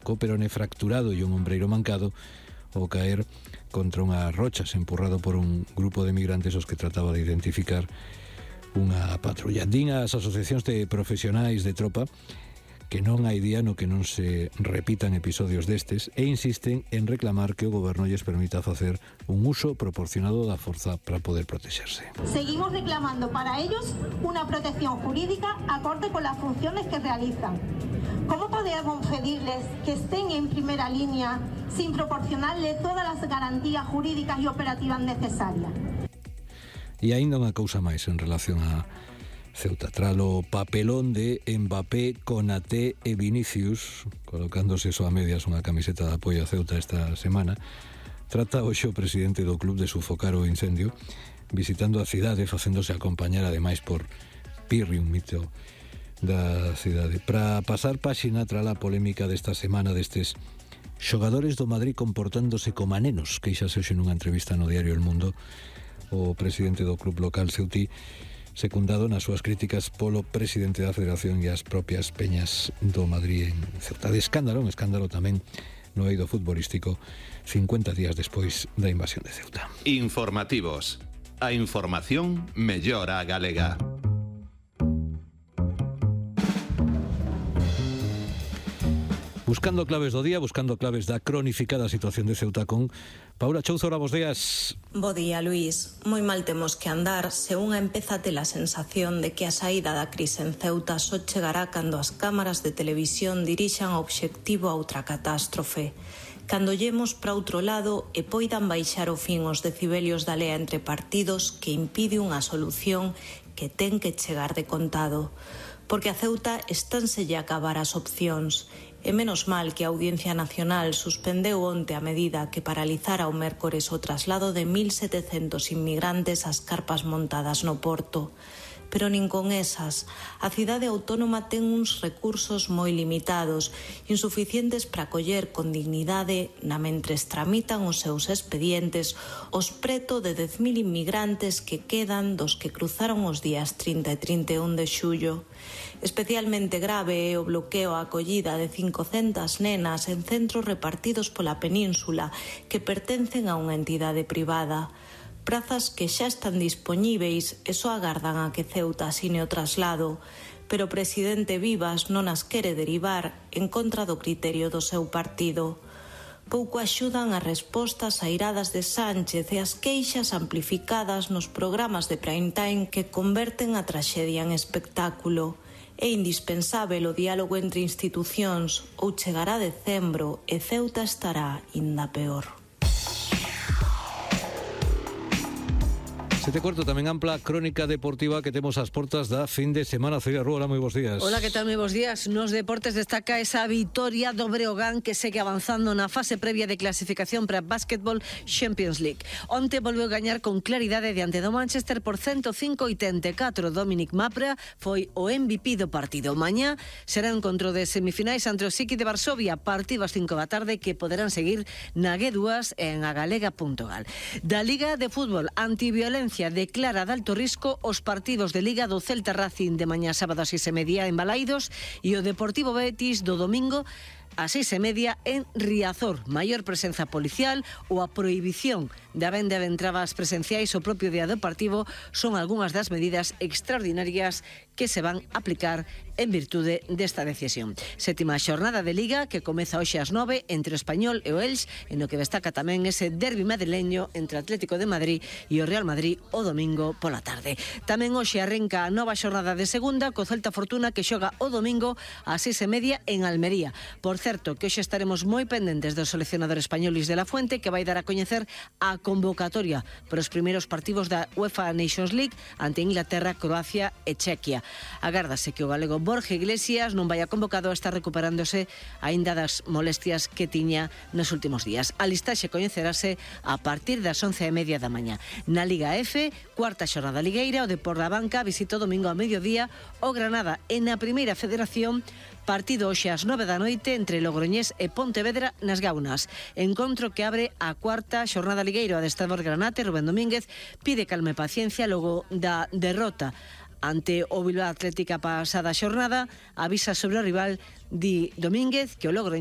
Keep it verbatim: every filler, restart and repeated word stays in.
co peroné fracturado e un ombreiro mancado ao caer contra unhas rochas, empurrado por un grupo de migrantes os que trataba de identificar unha patrulla. Din as asociacións de profesionais de tropa que non hai día no que non se repitan episodios destes e insisten en reclamar que o goberno lles permita facer un uso proporcionado da forza para poder protexerse. Seguimos reclamando para ellos una protección jurídica acorde con las funciones que realizan. ¿Cómo podemos pedirles que estén en primera línea sin proporcionarles todas las garantías jurídicas y operativas necesarias? E aínda unha cousa máis en relación a Ceuta, tralo papelón de Mbappé, Konaté e Vinicius, colocándose só a medias unha camiseta de apoio a Ceuta esta semana, trata hoxe o presidente do club de sufocar o incendio, visitando a cidade, facéndose acompañar ademais por Pirri, un mito da cidade. Para pasar páxina tras a polémica desta semana destes xogadores do Madrid comportándose como nenos, queixase hoxe nunha entrevista no diario El Mundo o presidente do club local ceutí, secundado nas súas críticas polo presidente da Federación e as propias peñas do Madrid en Ceuta. De escándalo, un escándalo tamén no eido futbolístico cincuenta días despois da invasión de Ceuta. Informativos. A información mellora a galega. Buscando claves do día, buscando claves da cronificada situación de Ceuta con Paula Chouzo. Ora, bos días. Bo día, Luís. Moi mal temos que andar se unha empeza a ter a sensación de que a saída da crise en Ceuta só chegará cando as cámaras de televisión dirixan o obxectivo a outra catástrofe. Cando llemos para outro lado e poidan baixar o fin os decibelios da lea entre partidos que impide unha solución que ten que chegar de contado. Porque a Ceuta estánselle a acabar as opcións. E menos mal que a Audiencia Nacional suspendeu onte a medida que paralizara o mércores o traslado de mil setecentos inmigrantes ás carpas montadas no porto. Pero nin con esas, a cidade autónoma ten uns recursos moi limitados, insuficientes para acoller con dignidade na mentres tramitan os seus expedientes os preto de dez mil inmigrantes que quedan dos que cruzaron os días trinta e trinta e un de xullo. Especialmente grave é o bloqueo á acollida de cincocentas nenas en centros repartidos pola península que pertencen a unha entidade privada. Prazas que xa están dispoñíveis e só agardan a que Ceuta asine o traslado, pero o presidente Vivas non as quere derivar en contra do criterio do seu partido. Pouco axudan as respostas airadas de Sánchez e as queixas amplificadas nos programas de prime time que converten a traxedia en espectáculo. É indispensável o diálogo entre institucións ou chegará decembro e Ceuta estará inda peor. Sete cuarto, tamén ampla crónica deportiva que temos ás portas da fin de semana. Celia Rúa, moi bons días. Hola, que tal, moi bons días. Nos deportes destaca esa vitoria do Breogán que segue avanzando na fase previa de clasificación para Basketball Champions League. Onte volveu gañar con claridade diante do Manchester por ciento cinco a oitenta e catro. Dominic Mapra foi o M V P do partido. Mañá será un encontro de semifinais entre o Siki de Varsovia, partido ás cinco da tarde que poderán seguir na G dúas e en agalega punto gal. Da Liga de Fútbol Antiviolencia declara de alto risco os partidos de Liga do Celta Racing de mañá sábado a seis e media en Balaidos e o Deportivo Betis do domingo a seis e media en Riazor. Maior presenza policial ou a prohibición da venda de entradas presenciais o propio día do partido son algunhas das medidas extraordinarias que se van a aplicar en virtude desta decisión. Sétima xornada de Liga que comeza hoxe ás nove entre o Español e o Elx, en o que destaca tamén ese derbi madrileño entre Atlético de Madrid e o Real Madrid o domingo pola tarde. Tamén hoxe arrenca a nova xornada de segunda co Celta Fortuna que xoga o domingo ás seis e media en Almería. Por certo, que hoxe estaremos moi pendentes do seleccionador español Luis de la Fuente, que vai dar a coñecer a convocatoria para os primeiros partidos da UEFA Nations League ante Inglaterra, Croacia e Chequia. Agárdase que o galego Borja Iglesias non vai a convocado, está recuperándose aínda das molestias que tiña nos últimos días. A listaxe coñecerase a partir das once e media da mañá. Na Liga F, cuarta xornada ligueira, o Depor da Banca visita o domingo a mediodía o Granada e na Primeira Federación, partido hoxe ás nove da noite entre Logroñés e Pontevedra nas Gaunas. Encontro que abre a cuarta xornada ligueira. O adestrador granate, Rubén Domínguez, pide calma e paciencia logo da derrota ante o Bilbao Atlética pasada xornada. Avisa sobre o rival, di Domínguez, que o Logroñés